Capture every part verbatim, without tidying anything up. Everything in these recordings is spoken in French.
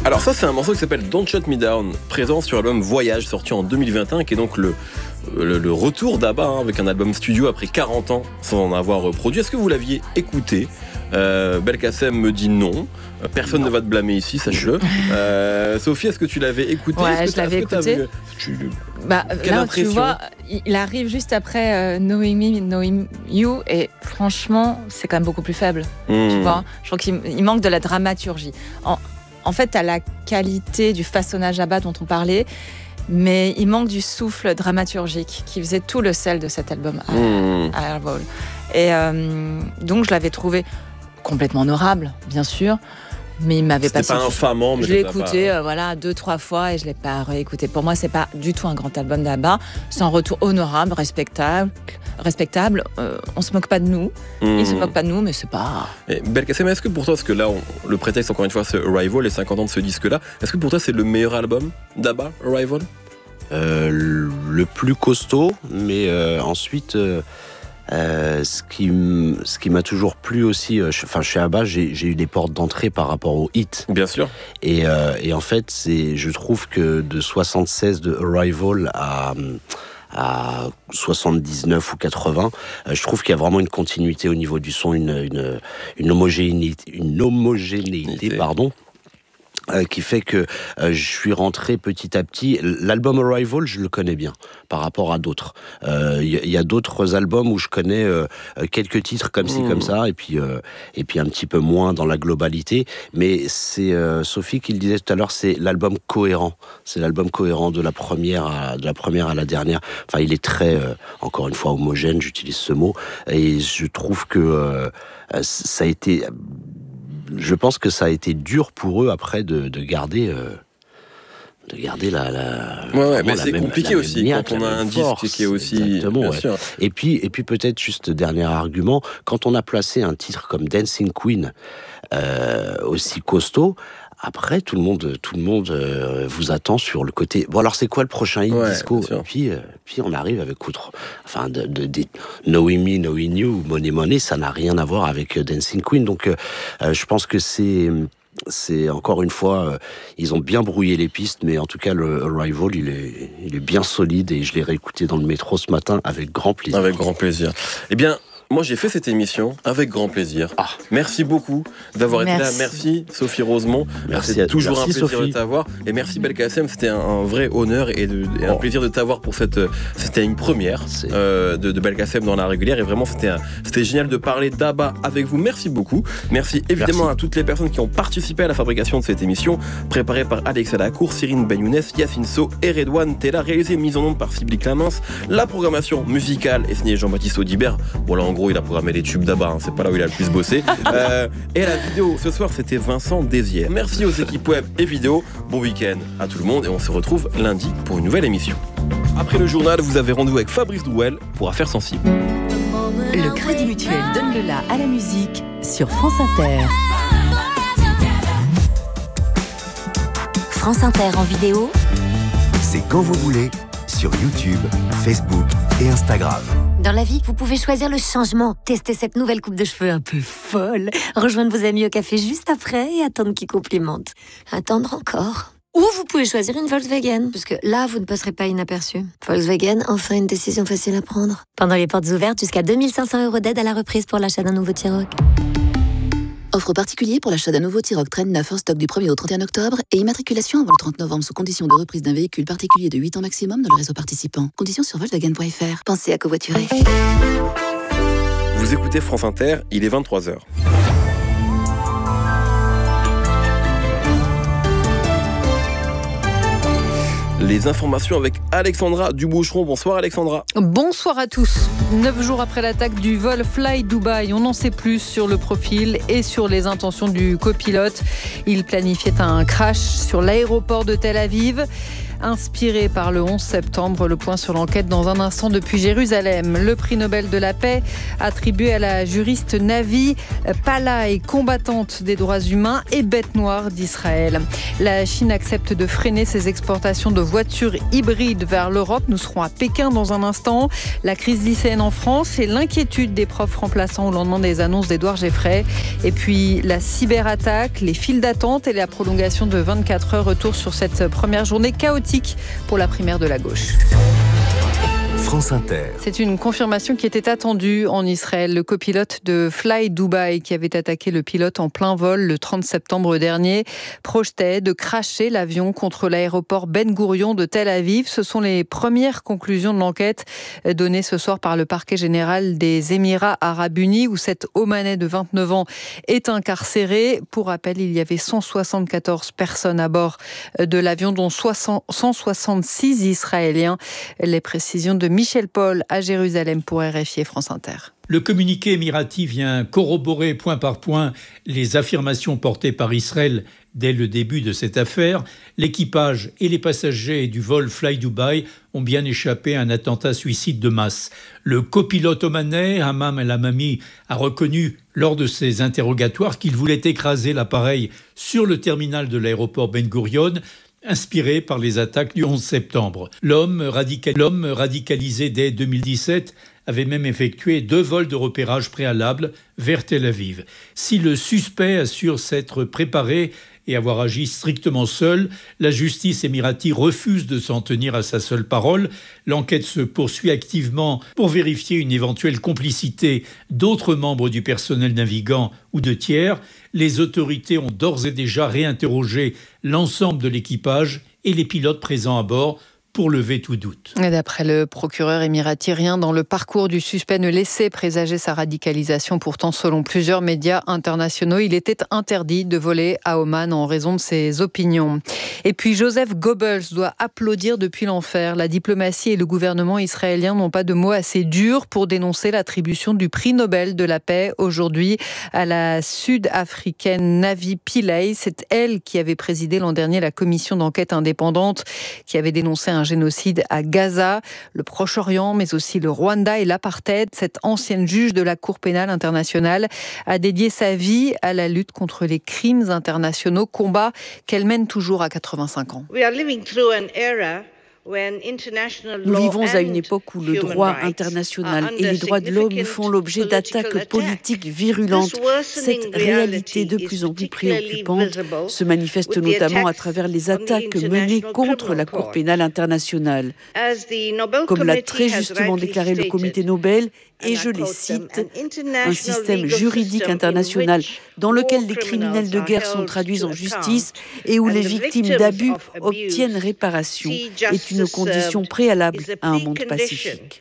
Alors ça, c'est un morceau qui s'appelle Don't Shut Me Down, présent sur l'album Voyage, sorti en deux mille vingt et un, qui est donc le, le, le retour d'Abba, hein, avec un album studio après quarante ans sans en avoir produit. Est-ce que vous l'aviez écouté ? euh, Belkacem me dit non. Personne non. ne va te blâmer ici, sache-le. Euh, Sophie, est-ce que tu l'avais écouté ? Ouais, est-ce je l'avais écouté. Vu... Tu... Bah, Quelle là, impression ? tu vois, il arrive juste après euh, Knowing Me, Knowing You, et franchement, c'est quand même beaucoup plus faible. Mmh. Tu vois, je crois qu'il il manque de la dramaturgie. En, en fait, tu as la qualité du façonnage Abba dont on parlait, mais il manque du souffle dramaturgique qui faisait tout le sel de cet album à, mmh. à Airwall. Et euh, donc, je l'avais trouvé complètement honorable, bien sûr. Mais il m'avait C'était pas, pas infamant, mais je l'ai écouté pas... euh, voilà, deux, trois fois et je l'ai pas réécouté. Pour moi, c'est pas du tout un grand album d'Abba. C'est un retour honorable, respectable. respectable. Euh, on se moque pas de nous. Mmh. Il se moque pas de nous, mais c'est pas... Et Belkacem, est-ce que pour toi, parce que là, on, le prétexte, encore une fois, c'est Arrival, les cinquante ans de ce disque-là, est-ce que pour toi, c'est le meilleur album d'Abba, Arrival ? euh, Le plus costaud, mais euh, ensuite... Euh... Euh, ce, qui m... ce qui m'a toujours plu aussi, euh, enfin chez Abba, j'ai, j'ai eu des portes d'entrée par rapport aux hits. Bien sûr. Et, euh, et en fait, c'est, je trouve que de soixante-seize de Arrival à, à soixante-dix-neuf ou quatre-vingts, euh, je trouve qu'il y a vraiment une continuité au niveau du son, une, une, une homogénéité, une homogénéité, pardon. Euh, qui fait que euh, je suis rentré petit à petit. L'album Arrival, je le connais bien par rapport à d'autres. Il euh, y, y a d'autres albums où je connais euh, quelques titres comme ci, mmh. comme ça, et puis, euh, et puis un petit peu moins dans la globalité. Mais c'est euh, Sophie qui le disait tout à l'heure, c'est l'album cohérent. C'est l'album cohérent de la première à, de la, première à la dernière. Enfin, il est très, euh, encore une fois, homogène, j'utilise ce mot. Et je trouve que euh, ça a été... Je pense que ça a été dur pour eux après de, de garder, euh, de garder la. la ouais, ouais, mais c'est même, compliqué aussi niaque, quand on a un disque qui est aussi. Exactement. Ouais. Sûr. Et puis, et puis peut-être juste dernier argument, quand on a placé un titre comme Dancing Queen euh, aussi costaud. Après, tout le monde, tout le monde euh, vous attend sur le côté. Bon, alors c'est quoi le prochain hit ouais, disco ? Et puis, euh, puis on arrive avec outre, enfin, de, de, de Knowing Me, Knowing You, Money Money, ça n'a rien à voir avec Dancing Queen. Donc, euh, je pense que c'est, c'est encore une fois, euh, ils ont bien brouillé les pistes, mais en tout cas, le Arrival, il est, il est bien solide et je l'ai réécouté dans le métro ce matin avec grand plaisir. Avec grand plaisir. Eh bien. Moi, j'ai fait cette émission avec grand plaisir. Ah. Merci beaucoup d'avoir merci. été là. Merci, Sophie Rosemont. Merci. C'est toujours merci, un plaisir Sophie. de t'avoir. Et merci, Belkacem. C'était un, un vrai honneur et, de, et oh. un plaisir de t'avoir pour cette... C'était une première euh, de, de Belkacem dans la régulière. Et vraiment, c'était, un, c'était génial de parler d'Abba avec vous. Merci beaucoup. Merci évidemment merci. à toutes les personnes qui ont participé à la fabrication de cette émission, préparée par Alexa Lacour, Cyrine Benyounès, Yacine So et Redouane Tella, réalisée mise en onde par Sybille Clamence. La programmation musicale est signée Jean-Baptiste Audibert. Bon, là, en gros, il a programmé les tubes d'Abba, hein, c'est pas là où il a le plus bossé. euh, et la vidéo ce soir, c'était Vincent Désière. Merci aux équipes web et vidéo. Bon week-end à tout le monde et on se retrouve lundi pour une nouvelle émission. Après le journal, vous avez rendez-vous avec Fabrice Douel pour Affaires sensibles. Le Crédit Mutuel donne le la à la musique sur France Inter. France Inter en vidéo, c'est quand vous voulez, sur YouTube, Facebook et Instagram. Dans la vie, vous pouvez choisir le changement. Tester cette nouvelle coupe de cheveux un peu folle. Rejoindre vos amis au café juste après et attendre qu'ils complimentent. Attendre encore. Ou vous pouvez choisir une Volkswagen, parce que là, vous ne passerez pas inaperçu. Volkswagen, enfin une décision facile à prendre. Pendant les portes ouvertes, jusqu'à deux mille cinq cents euros d'aide à la reprise pour l'achat d'un nouveau T-Roc. Offre particulier pour l'achat d'un nouveau T-Roc Traîne neuf en stock du premier au trente et un octobre et immatriculation avant le trente novembre sous condition de reprise d'un véhicule particulier de huit ans maximum dans le réseau participant. Conditions sur Volkswagen point F R. Pensez à covoiturer. Vous écoutez France Inter, il est vingt-trois heures. Les informations avec Alexandra Duboucheron. Bonsoir Alexandra. Bonsoir à tous. Neuf jours après l'attaque du vol Fly Dubai, on en sait plus sur le profil et sur les intentions du copilote. Il planifiait un crash sur l'aéroport de Tel Aviv. inspiré par le onze septembre. Le point sur l'enquête dans un instant depuis Jérusalem. Le prix Nobel de la paix attribué à la juriste Navi Pillay, combattante des droits humains et bête noire d'Israël. La Chine accepte de freiner ses exportations de voitures hybrides vers l'Europe. Nous serons à Pékin dans un instant. La crise lycéenne en France et l'inquiétude des profs remplaçants au lendemain des annonces d'Édouard Geffray. Et puis la cyberattaque, les files d'attente et la prolongation de vingt-quatre heures. Retour sur cette première journée chaotique pour la primaire de la gauche. France Inter. C'est une confirmation qui était attendue en Israël. Le copilote de Fly Dubai, qui avait attaqué le pilote en plein vol le trente septembre dernier, projetait de crasher l'avion contre l'aéroport Ben Gourion de Tel Aviv. Ce sont les premières conclusions de l'enquête données ce soir par le parquet général des Émirats Arabes Unis, où cet Omanais de vingt-neuf ans est incarcéré. Pour rappel, il y avait cent soixante-quatorze personnes à bord de l'avion, dont cent soixante-six Israéliens. Les précisions de Michel Paul à Jérusalem pour R F I et France Inter. Le communiqué émirati vient corroborer point par point les affirmations portées par Israël dès le début de cette affaire. L'équipage et les passagers du vol Fly Dubai ont bien échappé à un attentat suicide de masse. Le copilote omanais, Hammam El Hamami, a reconnu lors de ses interrogatoires qu'il voulait écraser l'appareil sur le terminal de l'aéroport Ben Gourion, inspiré par les attaques du onze septembre. L'homme, radical... L'homme radicalisé dès deux mille dix-sept avait même effectué deux vols de repérage préalables vers Tel Aviv. Si le suspect assure s'être préparé et avoir agi strictement seul, la justice émirati refuse de s'en tenir à sa seule parole. L'enquête se poursuit activement pour vérifier une éventuelle complicité d'autres membres du personnel navigant ou de tiers. Les autorités ont d'ores et déjà réinterrogé l'ensemble de l'équipage et les pilotes présents à bord pour lever tout doute. Et d'après le procureur émirati, rien dans le parcours du suspect ne laissait présager sa radicalisation. Pourtant, selon plusieurs médias internationaux, il était interdit de voler à Oman en raison de ses opinions. Et puis Joseph Goebbels doit applaudir depuis l'enfer. La diplomatie et le gouvernement israélien n'ont pas de mots assez durs pour dénoncer l'attribution du prix Nobel de la paix aujourd'hui à la sud-africaine Navi Pillay. C'est elle qui avait présidé l'an dernier la commission d'enquête indépendante qui avait dénoncé un génocide à Gaza, le Proche-Orient, mais aussi le Rwanda et l'apartheid. Cette ancienne juge de la Cour pénale internationale a dédié sa vie à la lutte contre les crimes internationaux, combat qu'elle mène toujours à quatre-vingt-cinq ans. Nous vivons à une époque où le droit international et les droits de l'homme font l'objet d'attaques politiques virulentes. Cette réalité de plus en plus préoccupante se manifeste notamment à travers les attaques menées contre la Cour pénale internationale. Comme l'a très justement déclaré le comité Nobel, et je les cite, un système juridique international dans lequel les criminels de guerre sont traduits en justice et où les victimes d'abus obtiennent réparation est une condition préalable à un monde pacifique.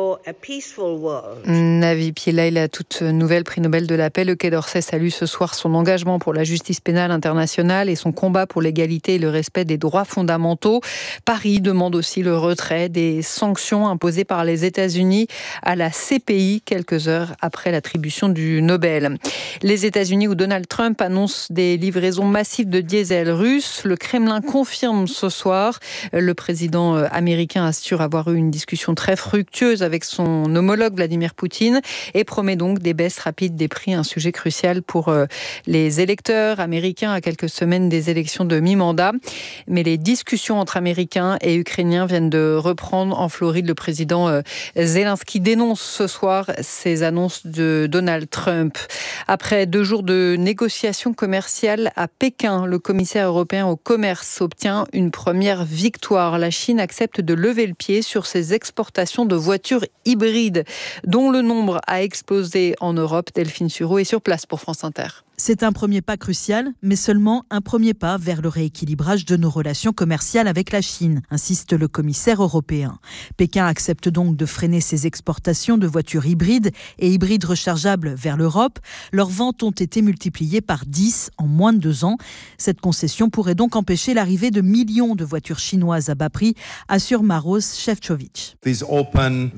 Navi Pillay, la toute nouvelle prix Nobel de la paix. Le Quai d'Orsay salue ce soir son engagement pour la justice pénale internationale et son combat pour l'égalité et le respect des droits fondamentaux. Paris demande aussi le retrait des sanctions imposées par les États-Unis à la C P I quelques heures après l'attribution du Nobel. Les États-Unis où Donald Trump annonce des livraisons massives de diesel russe. Le Kremlin confirme ce soir. Le président américain assure avoir eu une discussion très fructueuse avec son homologue Vladimir Poutine et promet donc des baisses rapides des prix, un sujet crucial pour les électeurs américains à quelques semaines des élections de mi-mandat. Mais les discussions entre Américains et Ukrainiens viennent de reprendre en Floride. Le président Zelensky dénonce ce soir ces annonces de Donald Trump. Après deux jours de négociations commerciales à Pékin, le commissaire européen au commerce obtient une première victoire. La Chine accepte de lever le pied sur ses exportations de voitures hybrides, dont le nombre a explosé en Europe. Delphine Sureau est sur place pour France Inter. C'est un premier pas crucial, mais seulement un premier pas vers le rééquilibrage de nos relations commerciales avec la Chine, insiste le commissaire européen. Pékin accepte donc de freiner ses exportations de voitures hybrides et hybrides rechargeables vers l'Europe. Leurs ventes ont été multipliées par dix en moins de deux ans. Cette concession pourrait donc empêcher l'arrivée de millions de voitures chinoises à bas prix, assure Maros Šefčovič.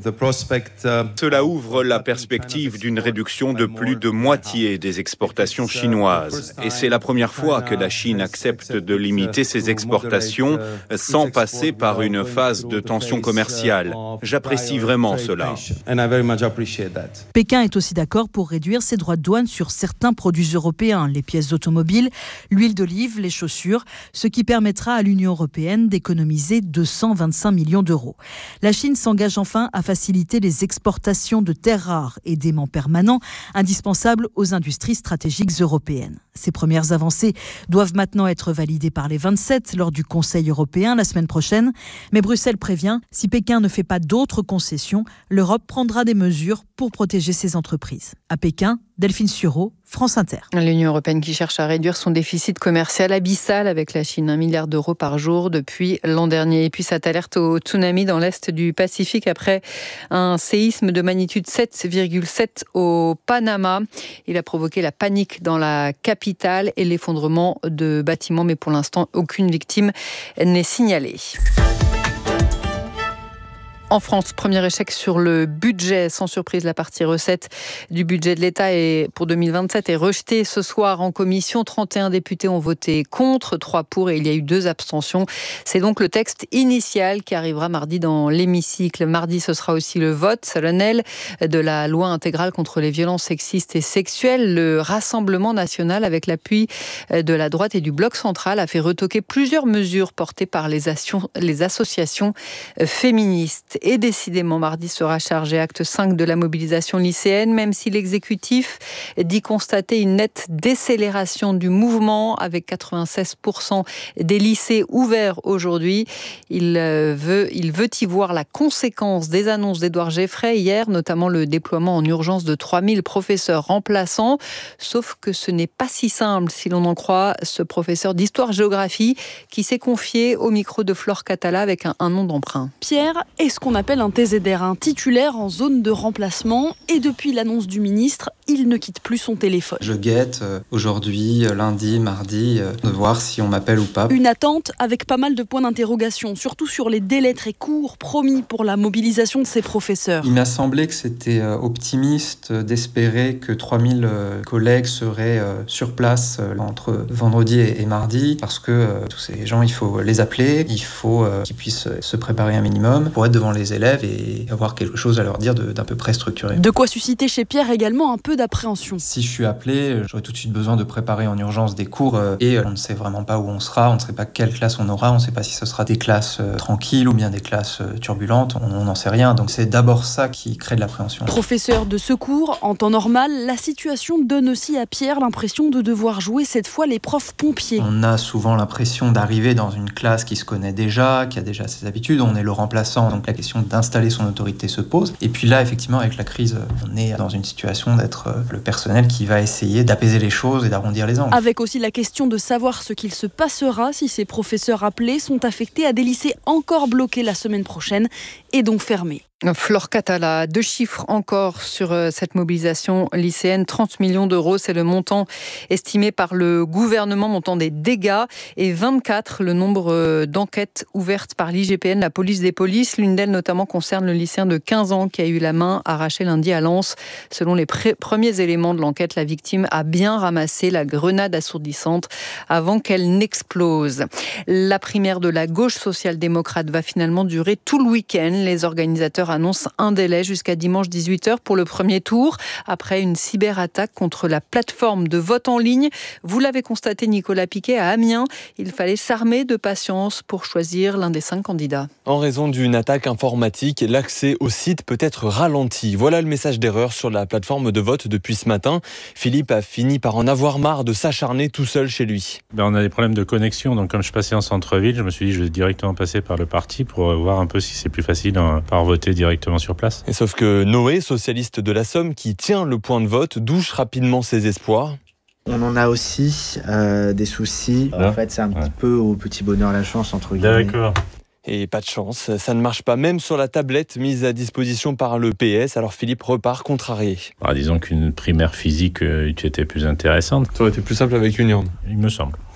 Cela ouvre la perspective d'une réduction de plus de moitié des exportations chinoises. Et c'est la première fois que la Chine accepte de limiter ses exportations sans passer par une phase de tension commerciale. J'apprécie vraiment cela. Pékin est aussi d'accord pour réduire ses droits de douane sur certains produits européens, les pièces automobiles, l'huile d'olive, les chaussures, ce qui permettra à l'Union européenne d'économiser deux cent vingt-cinq millions d'euros. La Chine s'engage enfin à faciliter les exportations de terres rares et d'aimants permanents indispensables aux industries stratégiques européennes. Ces premières avancées doivent maintenant être validées par les vingt-sept lors du Conseil européen la semaine prochaine. Mais Bruxelles prévient, si Pékin ne fait pas d'autres concessions, l'Europe prendra des mesures pour protéger ses entreprises. À Pékin, Delphine Sureau, France Inter. L'Union européenne qui cherche à réduire son déficit commercial abyssal avec la Chine, un milliard d'euros par jour depuis l'an dernier. Et puis cette alerte au tsunami dans l'est du Pacifique après un séisme de magnitude sept virgule sept au Panama. Il a provoqué la panique dans la capitale et l'effondrement de bâtiments, mais pour l'instant, aucune victime n'est signalée. En France, premier échec sur le budget. Sans surprise, la partie recette du budget de l'État est, pour deux mille vingt-sept est rejetée ce soir en commission. trente et un députés ont voté contre, trois pour et il y a eu deux abstentions. C'est donc le texte initial qui arrivera mardi dans l'hémicycle. Mardi, ce sera aussi le vote solennel de la loi intégrale contre les violences sexistes et sexuelles. Le Rassemblement national, avec l'appui de la droite et du bloc central, a fait retoquer plusieurs mesures portées par les, assion- les associations féministes. Et décidément, mardi sera chargé acte cinq de la mobilisation lycéenne, même si l'exécutif dit constater une nette décélération du mouvement avec quatre-vingt-seize pour cent des lycées ouverts aujourd'hui. Il veut, il veut y voir la conséquence des annonces d'Édouard Geffray hier, notamment le déploiement en urgence de trois mille professeurs remplaçants. Sauf que ce n'est pas si simple, si l'on en croit ce professeur d'histoire-géographie qui s'est confié au micro de Flore Catala avec un, un nom d'emprunt. Pierre, est-ce qu'on appelle un T Z R, un titulaire en zone de remplacement, et depuis l'annonce du ministre, il ne quitte plus son téléphone. Je guette euh, aujourd'hui, euh, lundi, mardi, euh, de voir si on m'appelle ou pas. Une attente avec pas mal de points d'interrogation, surtout sur les délais très courts promis pour la mobilisation de ces professeurs. Il m'a semblé que c'était euh, optimiste euh, d'espérer que trois mille euh, collègues seraient euh, sur place euh, entre vendredi et, et mardi, parce que euh, tous ces gens, il faut les appeler, il faut euh, qu'ils puissent euh, se préparer un minimum pour être devant les élèves et avoir quelque chose à leur dire de, d'à peu près structuré. De quoi susciter chez Pierre également un peu d'appréhension. Si je suis appelé, j'aurais tout de suite besoin de préparer en urgence des cours euh, et on ne sait vraiment pas où on sera, on ne sait pas quelle classe on aura, on ne sait pas si ce sera des classes euh, tranquilles ou bien des classes euh, turbulentes, on n'en sait rien. Donc c'est d'abord ça qui crée de l'appréhension. Professeur de secours, en temps normal, la situation donne aussi à Pierre l'impression de devoir jouer cette fois les profs pompiers. On a souvent l'impression d'arriver dans une classe qui se connaît déjà, qui a déjà ses habitudes, on est le remplaçant, donc la question d'installer son autorité se pose. Et puis là, effectivement, avec la crise, on est dans une situation d'être le personnel qui va essayer d'apaiser les choses et d'arrondir les angles. Avec aussi la question de savoir ce qu'il se passera si ces professeurs appelés sont affectés à des lycées encore bloqués la semaine prochaine et donc fermés. Flore Catala, deux chiffres encore sur cette mobilisation lycéenne. trente millions d'euros, c'est le montant estimé par le gouvernement, montant des dégâts, et vingt-quatre, le nombre d'enquêtes ouvertes par l'I G P N, la police des polices. L'une d'elles notamment concerne le lycéen de quinze ans qui a eu la main arrachée lundi à Lens. Selon les pré- premiers éléments de l'enquête, la victime a bien ramassé la grenade assourdissante avant qu'elle n'explose. La primaire de la gauche social-démocrate va finalement durer tout le week-end. Les organisateurs annonce un délai jusqu'à dimanche dix-huit heures pour le premier tour, après une cyberattaque contre la plateforme de vote en ligne. Vous l'avez constaté, Nicolas Piquet, à Amiens, il fallait s'armer de patience pour choisir l'un des cinq candidats. En raison d'une attaque informatique, l'accès au site peut être ralenti. Voilà le message d'erreur sur la plateforme de vote depuis ce matin. Philippe a fini par en avoir marre de s'acharner tout seul chez lui. Ben on a des problèmes de connexion, donc comme je passais en centre-ville, je me suis dit je vais directement passer par le parti pour voir un peu si c'est plus facile hein, par voter directement. directement sur place. Et sauf que Noé, socialiste de la Somme, qui tient le point de vote, douche rapidement ses espoirs. On en a aussi euh, des soucis. Ah, en fait, c'est un ouais. petit peu au petit bonheur la chance, entre guillemets. D'accord. Et pas de chance, ça ne marche pas même sur la tablette mise à disposition par le P S. Alors Philippe repart contrarié. Ah, disons qu'une primaire physique euh, était plus intéressante. Ça aurait été plus simple avec une urne. Il me semble.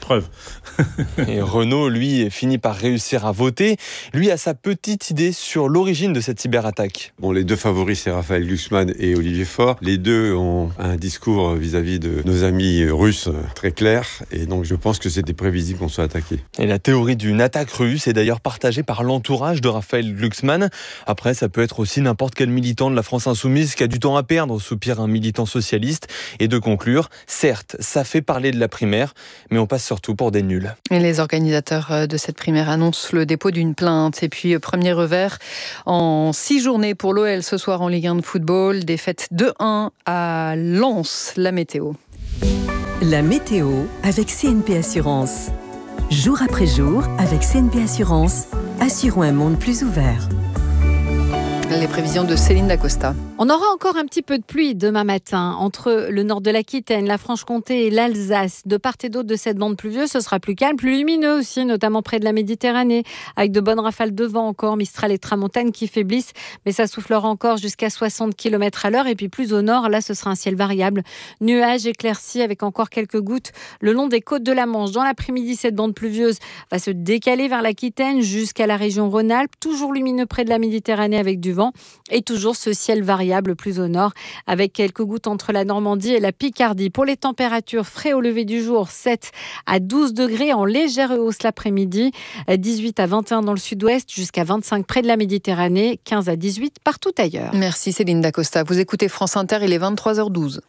Preuve. Et Renaud, lui, finit par réussir à voter. Lui a sa petite idée sur l'origine de cette cyberattaque. Bon, les deux favoris, c'est Raphaël Glucksmann et Olivier Faure. Les deux ont un discours vis-à-vis de nos amis russes très clair. Et donc, je pense que c'était prévisible qu'on soit attaqué. Et la théorie d'une attaque russe est d'ailleurs partagée par l'entourage de Raphaël Glucksmann. Après, ça peut être aussi n'importe quel militant de la France insoumise qui a du temps à perdre, soupire un militant socialiste. Et de conclure, certes, ça fait parler de la primaire, mais on passe surtout pour des nuls. Et les organisateurs de cette primaire annoncent le dépôt d'une plainte. Et puis, premier revers en six journées pour l'O L ce soir en Ligue un de football. Défaite deux un à Lens. La météo. La météo avec C N P Assurance. Jour après jour, avec C N P Assurance, assurons un monde plus ouvert. Les prévisions de Céline Dacosta. On aura encore un petit peu de pluie demain matin entre le nord de l'Aquitaine, la Franche-Comté et l'Alsace. De part et d'autre de cette bande pluvieuse, ce sera plus calme, plus lumineux aussi, notamment près de la Méditerranée, avec de bonnes rafales de vent encore, Mistral et Tramontane qui faiblissent, mais ça soufflera encore jusqu'à soixante kilomètres à l'heure. Et puis plus au nord, là, ce sera un ciel variable, nuages éclaircis avec encore quelques gouttes le long des côtes de la Manche. Dans l'après-midi, cette bande pluvieuse va se décaler vers l'Aquitaine jusqu'à la région Rhône-Alpes, toujours lumineux près de la Méditerranée avec du vent. Et toujours ce ciel variable plus au nord avec quelques gouttes entre la Normandie et la Picardie. Pour les températures, frais au lever du jour, sept à douze degrés en légère hausse l'après-midi, dix-huit à vingt et un dans le sud-ouest, jusqu'à vingt-cinq près de la Méditerranée, quinze à dix-huit partout ailleurs. Merci Céline Dacosta. Vous écoutez France Inter, il est vingt-trois heures douze.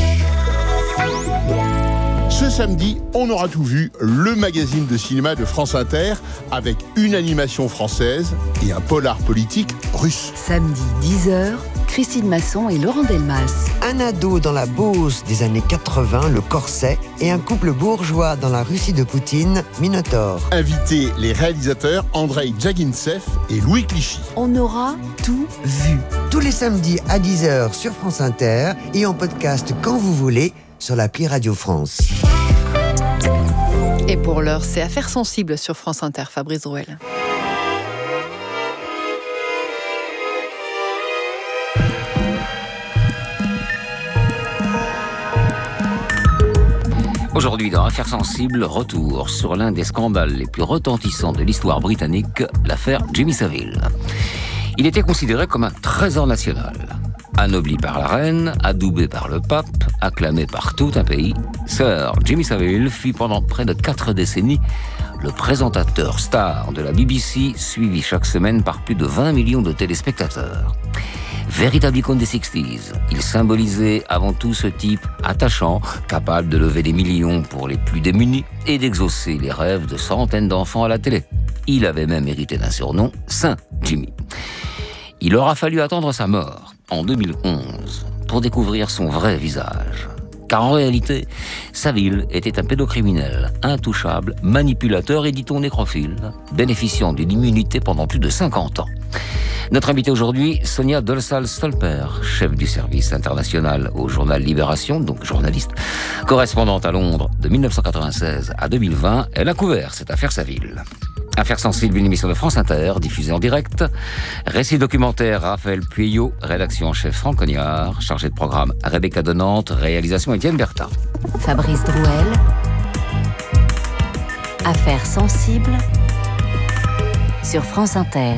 Ce samedi, on aura tout vu, le magazine de cinéma de France Inter, avec une animation française et un polar politique russe. Samedi, dix heures, Christine Masson et Laurent Delmas. Un ado dans la Beauce des années quatre-vingts, le Corset, et un couple bourgeois dans la Russie de Poutine, Minotaure. Invitez les réalisateurs Andrei Djagintsev et Louis Clichy. On aura tout vu. Tous les samedis à dix heures sur France Inter et en podcast quand vous voulez sur l'appli Radio France. Et pour l'heure, c'est Affaires sensibles sur France Inter. Fabrice Drouel. Aujourd'hui, dans Affaires sensibles, retour sur l'un des scandales les plus retentissants de l'histoire britannique, l'affaire Jimmy Savile. Il était considéré comme un trésor national. Anobli par la reine, adoubé par le pape, acclamé par tout un pays, Sir Jimmy Savile fut pendant près de quatre décennies le présentateur star de la B B C, suivi chaque semaine par plus de vingt millions de téléspectateurs. Véritable icône des sixties, il symbolisait avant tout ce type attachant, capable de lever des millions pour les plus démunis et d'exaucer les rêves de centaines d'enfants à la télé. Il avait même hérité d'un surnom, Saint Jimmy. Il aura fallu attendre sa mort, en deux mille onze, pour découvrir son vrai visage. Car en réalité, Savile était un pédocriminel, intouchable, manipulateur et dit-on nécrophile, bénéficiant d'une immunité pendant plus de cinquante ans. Notre invitée aujourd'hui, Sonia Dolsal-Stolper, chef du service international au journal Libération, donc journaliste, correspondante à Londres de mille neuf cent quatre-vingt-seize à deux mille vingt, elle a couvert cette affaire Savile. Affaires sensibles, une émission de France Inter, diffusée en direct. Récit documentaire, Raphaël Pueyo, rédaction en chef Franck Cognard, chargé de programme Rebecca Donante, réalisation Étienne Bertha. Fabrice Drouel. Affaires sensibles sur France Inter.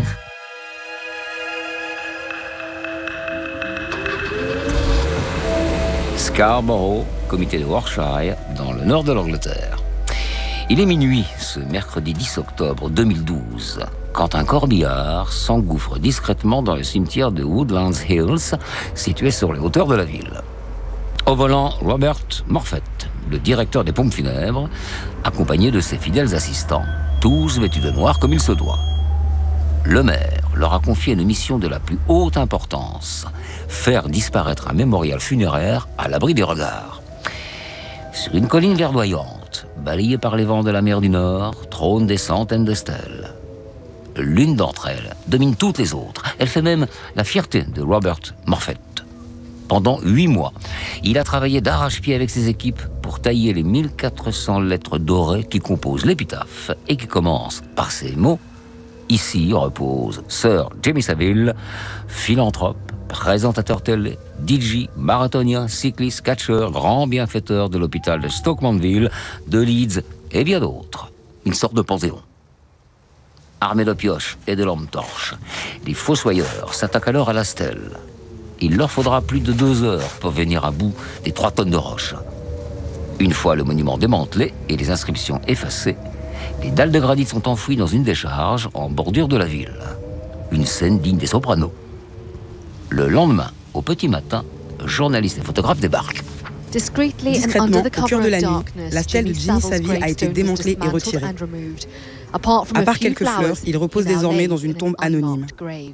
Scarborough, comité de Warwickshire, dans le nord de l'Angleterre. Il est minuit, ce mercredi dix octobre deux mille douze, quand un corbillard s'engouffre discrètement dans le cimetière de Woodlands Hills, situé sur les hauteurs de la ville. Au volant, Robert Morfett, le directeur des pompes funèbres, accompagné de ses fidèles assistants, tous vêtus de noir comme il se doit. Le maire leur a confié une mission de la plus haute importance, faire disparaître un mémorial funéraire à l'abri des regards. Sur une colline verdoyante, balayée par les vents de la mer du Nord, trônent des centaines de stèles. L'une d'entre elles domine toutes les autres. Elle fait même la fierté de Robert Morfett. Pendant huit mois, il a travaillé d'arrache-pied avec ses équipes pour tailler les mille quatre cents lettres dorées qui composent l'épitaphe et qui commencent par ces mots. Ici repose Sir Jimmy Savile, philanthrope, présentateur télé, D J, marathonien, cycliste, catcheur, grand bienfaiteur de l'hôpital de Stoke Mandeville, de Leeds et bien d'autres. Une sorte de panthéon. Armés de pioches et de lampes torches, les fossoyeurs s'attaquent alors à la stèle. Il leur faudra plus de deux heures pour venir à bout des trois tonnes de roches. Une fois le monument démantelé et les inscriptions effacées, les dalles de granit sont enfouies dans une décharge en bordure de la ville. Une scène digne des Sopranos. Le lendemain, au petit matin, journalistes et photographes débarquent. Discrètement, au cœur de la nuit, la stèle de Jimmy Savile a été démantelée et retirée. À part quelques fleurs, il repose désormais dans une tombe anonyme.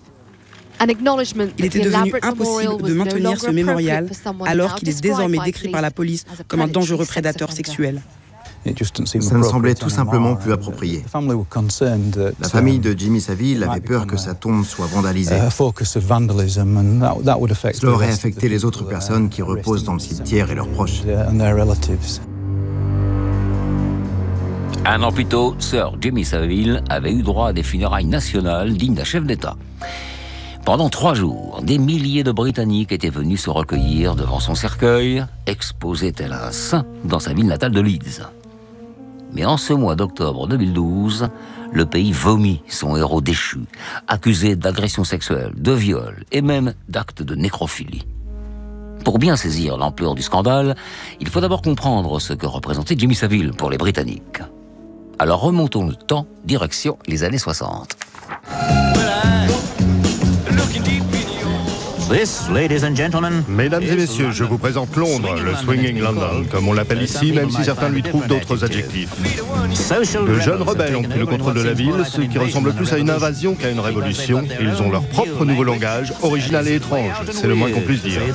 Il était devenu impossible de maintenir ce mémorial alors qu'il est désormais décrit par la police comme un dangereux prédateur sexuel. Ça ne semblait tout simplement plus approprié. La famille de Jimmy Savile avait peur que sa tombe soit vandalisée. Cela aurait affecté les autres personnes qui reposent dans le cimetière et leurs proches. Un an plus tôt, Sir Jimmy Savile avait eu droit à des funérailles nationales dignes d'un chef d'État. Pendant trois jours, des milliers de Britanniques étaient venus se recueillir devant son cercueil, exposé tel un saint dans sa ville natale de Leeds. Mais en ce mois d'octobre deux mille douze, le pays vomit son héros déchu, accusé d'agression sexuelle, de viol et même d'actes de nécrophilie. Pour bien saisir l'ampleur du scandale, il faut d'abord comprendre ce que représentait Jimmy Savile pour les Britanniques. Alors remontons le temps, direction les années soixante. This, ladies and gentlemen, Mesdames et messieurs, je vous présente Londres, le Swinging London, comme on l'appelle ici, même si certains lui trouvent d'autres adjectifs. De jeunes rebelles ont pris le contrôle de la ville, ce qui ressemble plus à une invasion qu'à une révolution. Ils ont leur propre nouveau langage, original et étrange, c'est le moins qu'on puisse dire.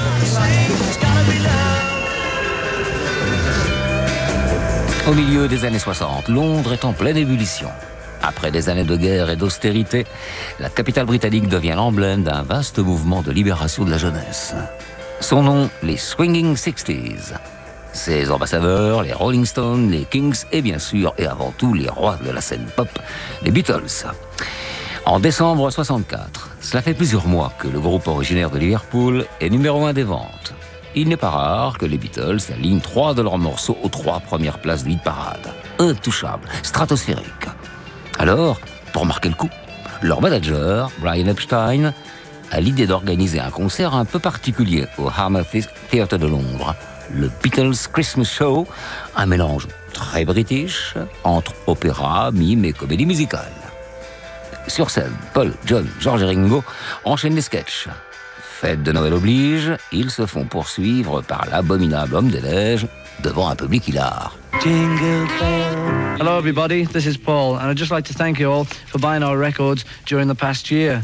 Au milieu des années soixante, Londres est en pleine ébullition. Après des années de guerre et d'austérité, la capitale britannique devient l'emblème d'un vaste mouvement de libération de la jeunesse. Son nom, les Swinging Sixties. Ses ambassadeurs, les Rolling Stones, les Kings et bien sûr, et avant tout, les rois de la scène pop, les Beatles. En décembre soixante-quatre, cela fait plusieurs mois que le groupe originaire de Liverpool est numéro un des ventes. Il n'est pas rare que les Beatles alignent trois de leurs morceaux aux trois premières places de hit parade. Intouchables, stratosphériques. Alors, pour marquer le coup, leur manager, Brian Epstein, a l'idée d'organiser un concert un peu particulier au Hammersmith Theatre de Londres, le Beatles Christmas Show, un mélange très british entre opéra, mime et comédie musicale. Sur scène, Paul, John, George et Ringo enchaînent les sketchs. Fête de Noël oblige, ils se font poursuivre par l'abominable homme des neiges devant un public hilar. Jingle bell. Hello everybody, this is Paul and I'd just like to thank you all for buying our records during the past year.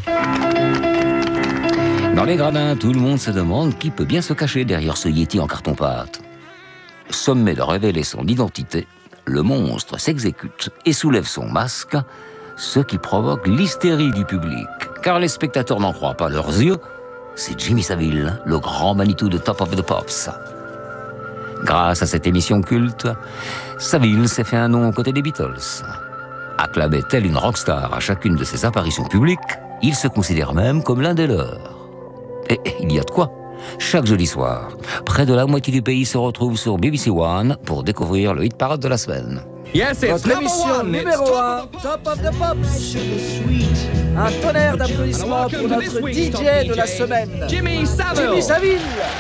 Dans les gradins, tout le monde se demande qui peut bien se cacher derrière ce Yeti en carton-pâte. Sommé de révéler son identité, le monstre s'exécute et soulève son masque, ce qui provoque l'hystérie du public, car les spectateurs n'en croient pas leurs yeux. C'est Jimmy Savile, le grand Manitou de Top of the Pops. Grâce à cette émission culte, Savile s'est fait un nom aux côtés des Beatles. Acclamé tel une rockstar à chacune de ses apparitions publiques, il se considère même comme l'un des leurs. Et il y a de quoi. Chaque jeudi soir, près de la moitié du pays se retrouve sur B B C One pour découvrir le hit parade de la semaine. Yes, Votre émission numéro un, Top of the Pops. Un tonnerre d'applaudissements pour notre D J de la semaine, Jimmy Savile. Jimmy Savile.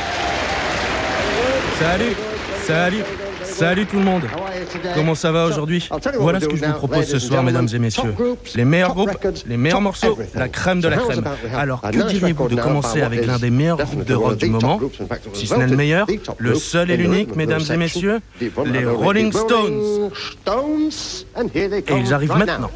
Salut, salut, salut tout le monde. Comment ça va aujourd'hui? Voilà ce que je vous propose ce soir, mesdames et messieurs. Les meilleurs groupes, les meilleurs morceaux, la crème de la crème. Alors, que diriez-vous de commencer avec l'un des meilleurs groupes de rock du moment? Si ce n'est le meilleur, le seul et l'unique, mesdames et messieurs, les Rolling Stones. Et ils arrivent maintenant.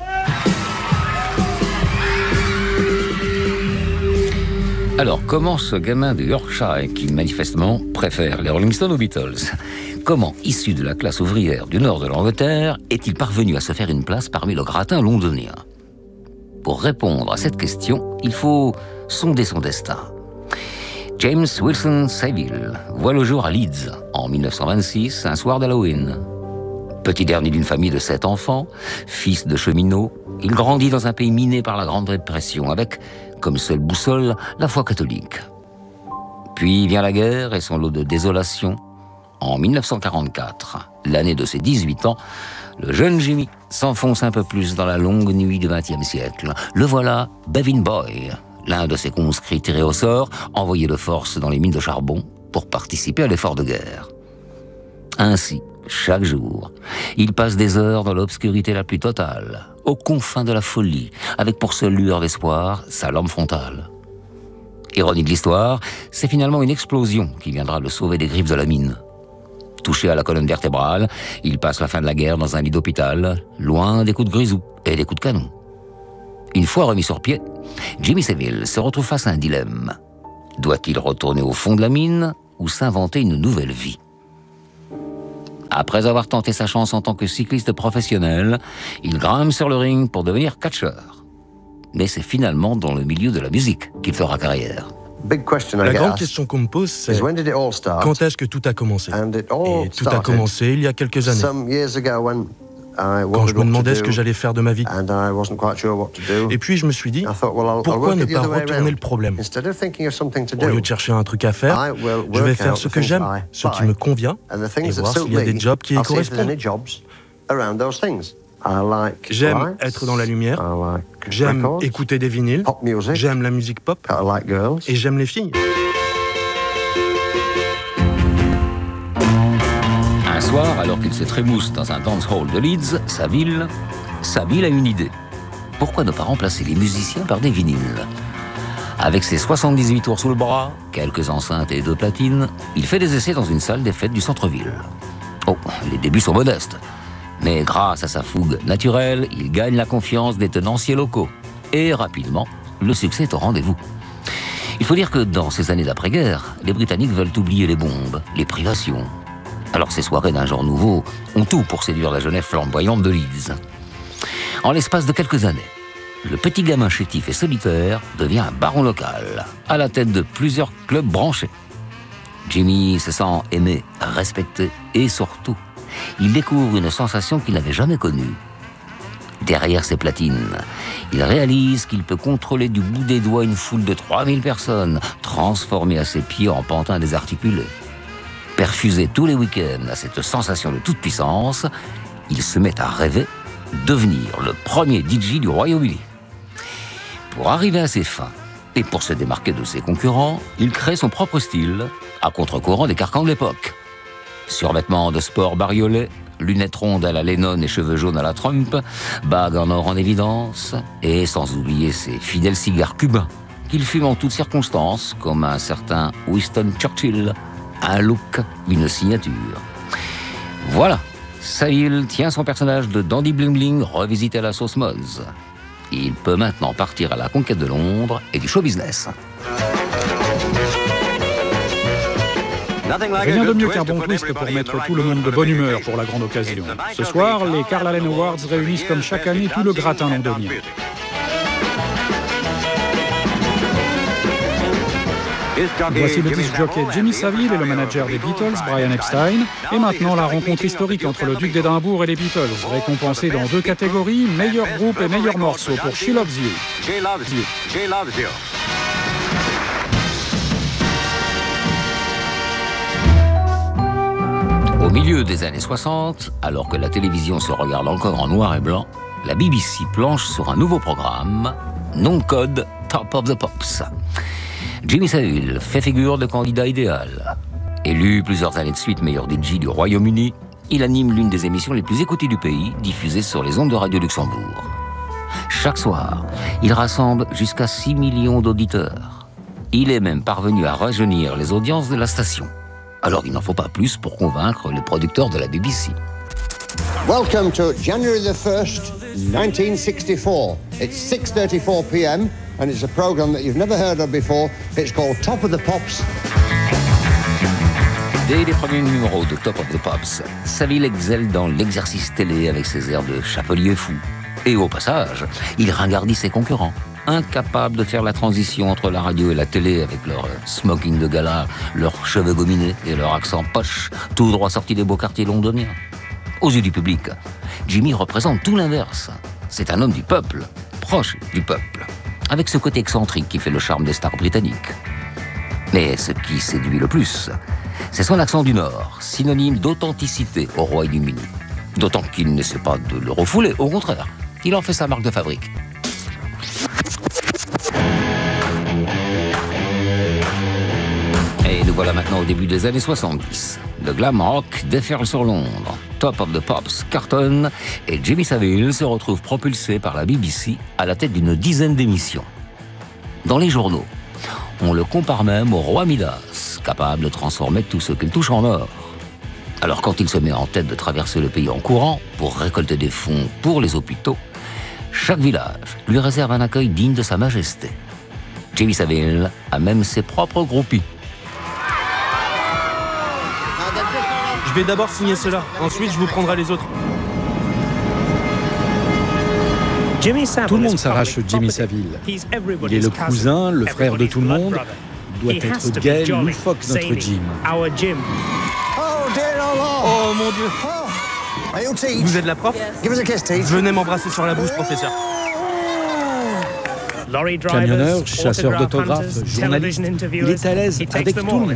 Alors, comment ce gamin de Yorkshire, qui manifestement préfère les Rolling Stones aux Beatles, comment, issu de la classe ouvrière du nord de l'Angleterre, est-il parvenu à se faire une place parmi le gratin londonien? Pour répondre à cette question, il faut sonder son destin. James Wilson Savile voit le jour à Leeds, en mille neuf cent vingt-six, un soir d'Halloween. Petit dernier d'une famille de sept enfants, fils de cheminot, il grandit dans un pays miné par la Grande Dépression, avec, comme seule boussole, la foi catholique. Puis vient la guerre et son lot de désolation. En dix-neuf cent quarante-quatre, l'année de ses dix-huit ans, le jeune Jimmy s'enfonce un peu plus dans la longue nuit du vingtième siècle. Le voilà, Bevin Boy, l'un de ses conscrits tirés au sort, envoyé de force dans les mines de charbon pour participer à l'effort de guerre. Ainsi, chaque jour, il passe des heures dans l'obscurité la plus totale, aux confins de la folie, avec pour seule lueur d'espoir sa lampe frontale. Ironie de l'histoire, c'est finalement une explosion qui viendra le sauver des griffes de la mine. Touché à la colonne vertébrale, il passe la fin de la guerre dans un lit d'hôpital, loin des coups de grisou et des coups de canon. Une fois remis sur pied, Jimmy Savile se retrouve face à un dilemme. Doit-il retourner au fond de la mine ou s'inventer une nouvelle vie ? Après avoir tenté sa chance en tant que cycliste professionnel, il grimpe sur le ring pour devenir catcheur. Mais c'est finalement dans le milieu de la musique qu'il fera carrière. La grande question qu'on me pose, c'est quand est-ce que tout a commencé ? Et tout a commencé il y a quelques années. Quand je me demandais ce que j'allais faire de ma vie. Et puis je me suis dit, pourquoi ne pas retourner le problème ? Au lieu de chercher un truc à faire, je vais faire ce que j'aime, ce qui me convient, et voir s'il y a des jobs qui y correspondent. J'aime être dans la lumière, j'aime écouter des vinyles, j'aime la musique pop, et j'aime les filles. Un soir, alors qu'il se trémousse dans un dance hall de Leeds, sa ville, sa ville a une idée. Pourquoi ne pas remplacer les musiciens par des vinyles ? Avec ses soixante-dix-huit tours sous le bras, quelques enceintes et deux platines, il fait des essais dans une salle des fêtes du centre-ville. Oh, les débuts sont modestes. Mais grâce à sa fougue naturelle, il gagne la confiance des tenanciers locaux. Et rapidement, le succès est au rendez-vous. Il faut dire que dans ces années d'après-guerre, les Britanniques veulent oublier les bombes, les privations. Alors ces soirées d'un genre nouveau ont tout pour séduire la jeunesse flamboyante de Leeds. En l'espace de quelques années, le petit gamin chétif et solitaire devient un baron local, à la tête de plusieurs clubs branchés. Jimmy se sent aimé, respecté et surtout, il découvre une sensation qu'il n'avait jamais connue. Derrière ses platines, il réalise qu'il peut contrôler du bout des doigts une foule de trois mille personnes, transformées à ses pieds en pantins désarticulés. Perfusé tous les week-ends à cette sensation de toute puissance, il se met à rêver devenir le premier D J du Royaume-Uni. Pour arriver à ses fins, et pour se démarquer de ses concurrents, il crée son propre style, à contre-courant des carcans de l'époque. Survêtements de sport bariolés, lunettes rondes à la Lennon et cheveux jaunes à la Trump, bagues en or en évidence, et sans oublier ses fidèles cigares cubains, qu'il fume en toutes circonstances, comme un certain Winston Churchill, un look, une signature. Voilà, Savile tient son personnage de dandy bling bling revisité à la sauce Moz. Il peut maintenant partir à la conquête de Londres et du show business. Rien de mieux qu'un bon twist pour mettre tout le monde de bonne humeur pour la grande occasion. Ce soir, les Carl Allen Awards réunissent comme chaque année tout le gratin londonien. Voici le disc jockey Jimmy Savile et le manager des Beatles, Brian Epstein. Et maintenant, la rencontre historique entre le duc d'Édimbourg et les Beatles, récompensés dans deux catégories, meilleur groupe et meilleur morceau pour She Loves You. She Loves You. She Loves You. Au milieu des années soixante, alors que la télévision se regarde encore en noir et blanc, la B B C planche sur un nouveau programme, nom de code Top of the Pops. Jimmy Savile fait figure de candidat idéal. Élu plusieurs années de suite meilleur D J du Royaume-Uni, il anime l'une des émissions les plus écoutées du pays, diffusée sur les ondes de Radio Luxembourg. Chaque soir, il rassemble jusqu'à six millions d'auditeurs. Il est même parvenu à rajeunir les audiences de la station. Alors il n'en faut pas plus pour convaincre les producteurs de la B B C. Welcome to January the first, nineteen sixty-four. It's six thirty-four p m and it's a program that you've never heard of before. It's called Top of the Pops. Dès les premiers numéros de Top of the Pops, Savile excelle dans l'exercice télé avec ses airs de chapelier fou. Et au passage, il ringardit ses concurrents, incapables de faire la transition entre la radio et la télé avec leur smoking de gala, leurs cheveux gominés et leur accent poche, tout droit sorti des beaux quartiers londoniens. Aux yeux du public, Jimmy représente tout l'inverse. C'est un homme du peuple, proche du peuple, avec ce côté excentrique qui fait le charme des stars britanniques. Mais ce qui séduit le plus, C'est son accent du Nord, synonyme d'authenticité au Royaume-Uni. D'autant qu'il n'essaie pas de le refouler, au contraire, il en fait sa marque de fabrique. Et nous voilà maintenant au début des années soixante-dix. Le glam rock déferle sur Londres. Top of the Pops cartonne et Jimmy Savile se retrouve propulsé par la B B C à la tête d'une dizaine d'émissions. Dans les journaux, on le compare même au roi Midas, capable de transformer tout ce qu'il touche en or. Alors quand il se met en tête de traverser le pays en courant pour récolter des fonds pour les hôpitaux, chaque village lui réserve un accueil digne de sa majesté. Jimmy Savile a même ses propres groupies. Je vais d'abord signer cela, ensuite je vous prendrai les autres. Tout le monde s'arrache Jimmy Savile. Il est le cousin, le frère de tout le monde. Il doit être gai, loufoque, notre Jim. Oh mon Dieu! Vous êtes la prof? Venez m'embrasser sur la bouche, professeur. Camionneur, chasseur d'autographes, journaliste, il est à l'aise avec tout le monde.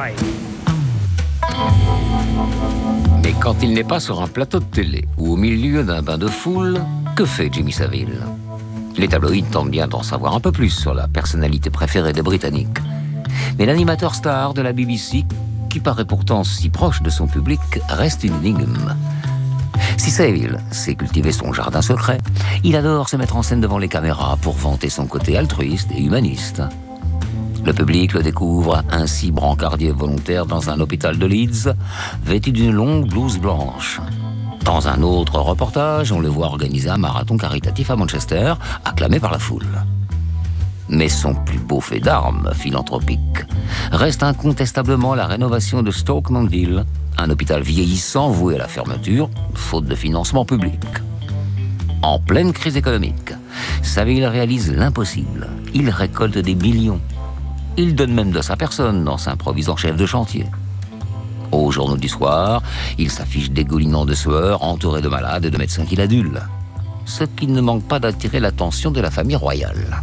Mais quand il n'est pas sur un plateau de télé ou au milieu d'un bain de foule, que fait Jimmy Savile? Les tabloïds tentent bien d'en savoir un peu plus sur la personnalité préférée des Britanniques. Mais l'animateur star de la B B C, qui paraît pourtant si proche de son public, reste une énigme. Si Savile sait cultiver son jardin secret, il adore se mettre en scène devant les caméras pour vanter son côté altruiste et humaniste. Le public le découvre ainsi brancardier volontaire dans un hôpital de Leeds, vêtu d'une longue blouse blanche. Dans un autre reportage, on le voit organiser un marathon caritatif à Manchester, acclamé par la foule. Mais son plus beau fait d'armes philanthropique reste incontestablement la rénovation de Stoke Mandeville, un hôpital vieillissant voué à la fermeture, faute de financement public. En pleine crise économique, Savile réalise l'impossible. Il récolte des millions. Il donne même de sa personne en s'improvisant chef de chantier. Aux journaux du soir, il s'affiche dégoulinant de sueur, entouré de malades et de médecins qui l'adulent. Ce qui ne manque pas d'attirer l'attention de la famille royale.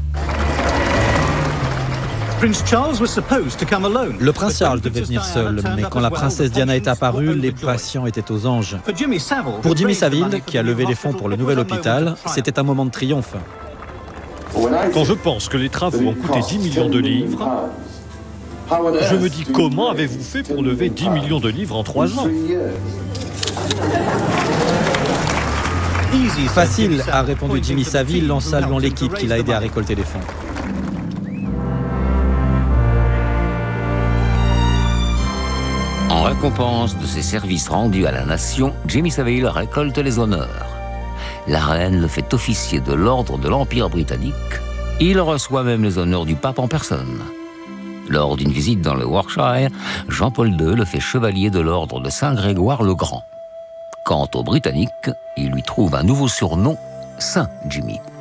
Le prince Charles devait venir seul, mais quand la princesse Diana est apparue, les patients étaient aux anges. Pour Jimmy Savile, qui a levé les fonds pour le nouvel hôpital, c'était un moment de triomphe. Quand je pense que les travaux ont coûté dix millions de livres, je me dis comment avez-vous fait pour lever dix millions de livres en trois ans? Facile, a répondu Jimmy Savile en saluant l'équipe qui l'a aidé à récolter les fonds. En récompense de ses services rendus à la nation, Jimmy Savile récolte les honneurs. La reine le fait officier de l'ordre de l'Empire britannique. Il reçoit même les honneurs du pape en personne. Lors d'une visite dans le Warwickshire, Jean-Paul deux le fait chevalier de l'ordre de Saint-Grégoire le Grand. Quant aux Britanniques, il lui trouve un nouveau surnom, Saint Jimmy.